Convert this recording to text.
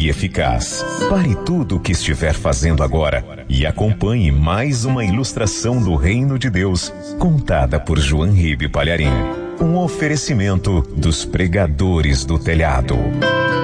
e eficaz. Pare tudo o que estiver fazendo agora e acompanhe mais uma ilustração do Reino de Deus, contada por João Ribe Palharim. Um oferecimento dos Pregadores do Telhado.